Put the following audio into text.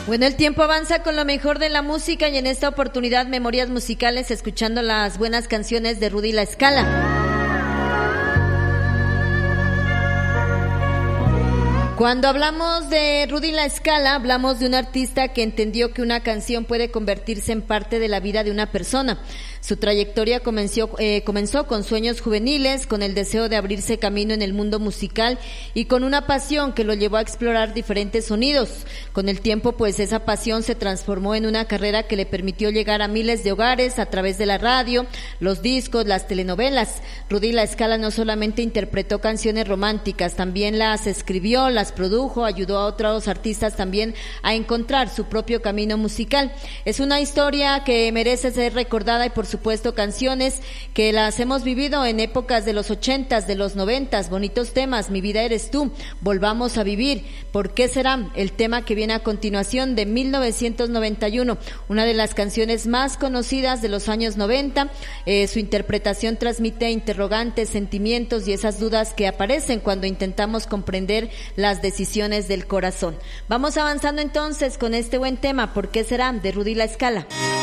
Bueno, el tiempo avanza con lo mejor de la música y en esta oportunidad Memorias Musicales, escuchando las buenas canciones de Rudy La Scala. Cuando hablamos de Rudy La Scala, hablamos de un artista que entendió que una canción puede convertirse en parte de la vida de una persona. Su trayectoria comenzó con sueños juveniles, con el deseo de abrirse camino en el mundo musical y con una pasión que lo llevó a explorar diferentes sonidos. Con el tiempo, pues esa pasión se transformó en una carrera que le permitió llegar a miles de hogares a través de la radio, los discos, las telenovelas. Rudy La Scala no solamente interpretó canciones románticas, también las escribió, las produjo, ayudó a otros artistas también a encontrar su propio camino musical. Es una historia que merece ser recordada y por supuesto canciones que las hemos vivido en épocas de los 80s, de los 90s, bonitos temas, Mi vida eres tú, Volvamos a vivir, ¿Por qué será? El tema que viene a continuación de 1991, una de las canciones más conocidas de los años 90. Su interpretación transmite interrogantes, sentimientos y esas dudas que aparecen cuando intentamos comprender las decisiones del corazón. Vamos avanzando entonces con este buen tema, ¿Por qué será? De Rudy La Scala.